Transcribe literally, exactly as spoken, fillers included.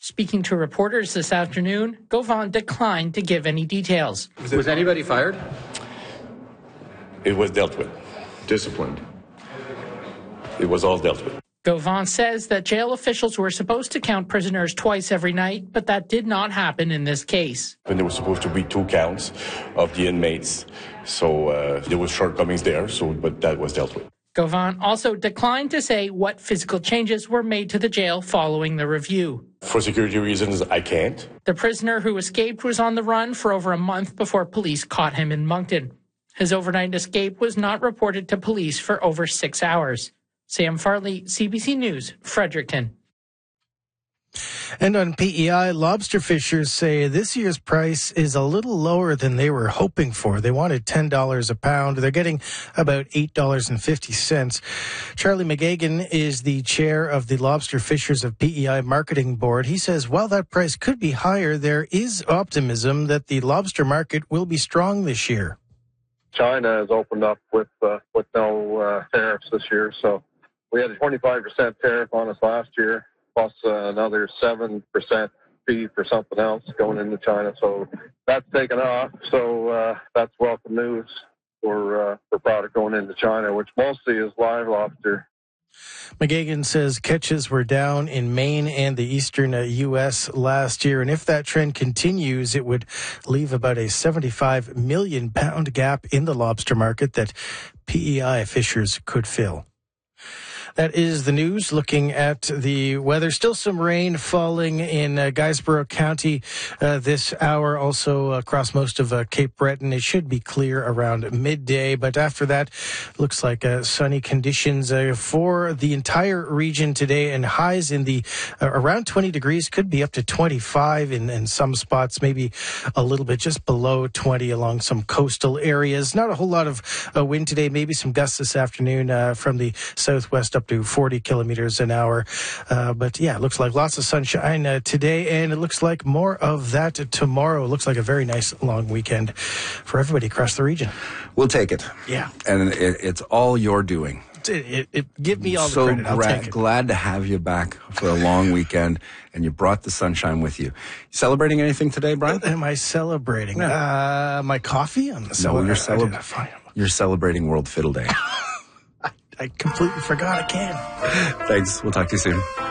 Speaking to reporters this afternoon, Gauvin declined to give any details. Was anybody fired? It was dealt with. Disciplined. It was all dealt with. Gauvin says that jail officials were supposed to count prisoners twice every night, but that did not happen in this case. And there was supposed to be two counts of the inmates, so uh, there was shortcomings there, so but that was dealt with. Gauvin also declined to say what physical changes were made to the jail following the review. For security reasons, I can't. The prisoner who escaped was on the run for over a month before police caught him in Moncton. His overnight escape was not reported to police for over six hours. Sam Farley, C B C News, Fredericton. And on P E I, lobster fishers say this year's price is a little lower than they were hoping for. They wanted ten dollars a pound. They're getting about eight dollars and fifty cents. Charlie McGagan is the chair of the Lobster Fishers of P E I Marketing Board. He says while that price could be higher, there is optimism that the lobster market will be strong this year. China has opened up with uh, with no uh, tariffs this year, so we had a twenty-five percent tariff on us last year, plus uh, another seven percent fee for something else going into China. So that's taken off. So uh, that's welcome news for uh, for product going into China, which mostly is live lobster. McGagan says catches were down in Maine and the eastern uh, U S last year, and if that trend continues, it would leave about a seventy-five million pound gap in the lobster market that P E I fishers could fill. That is the news. Looking at the weather, still some rain falling in uh, Guysborough County uh, this hour, also across most of uh, Cape Breton. It should be clear around midday, but after that, looks like uh, sunny conditions uh, for the entire region today, and highs in the uh, around twenty degrees, could be up to twenty-five in, in some spots, maybe a little bit just below twenty along some coastal areas. Not a whole lot of uh, wind today, maybe some gusts this afternoon uh, from the southwest up to forty kilometers an hour. Uh, but yeah, it looks like lots of sunshine uh, today, and it looks like more of that tomorrow. It looks like a very nice long weekend for everybody across the region. We'll take it. Yeah. And it, it's all you're doing. It, it, it, give me all the so credit. I'll gra- take it. Glad to have you back for a long weekend, and you brought the sunshine with you. You celebrating anything today, Brian? What am I celebrating? Yeah. Uh, my coffee? I'm no, you're, celeb- you're celebrating World Fiddle Day. I completely forgot again. Thanks. We'll talk to you soon.